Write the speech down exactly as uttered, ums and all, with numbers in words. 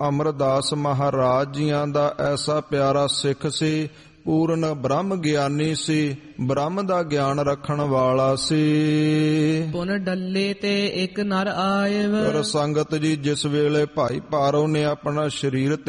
ਅਮਰਦਾਸ ਮਹਾਰਾਜ ਜੀਆਂ ਦਾ ਐਸਾ ਪਿਆਰਾ ਸਿੱਖ ਸੀ। ਪੂਰਨ ਬ੍ਰਹਮ ਗਿਆਨੀ ਸੀ, ਬ੍ਰਹਮ ਦਾ ਗਿਆਨ ਰੱਖਣ ਵਾਲਾ ਸੀ। ਪੁਨ ਡੱਲੇ ਤੇ ਇੱਕ ਨਰ ਆਇਵ। ਪਰ ਸੰਗਤ ਜੀ, ਜਿਸ ਵੇਲੇ ਭਾਈ ਪਾਰੋ ਨੇ ਆਪਣਾ ਸਰੀਰ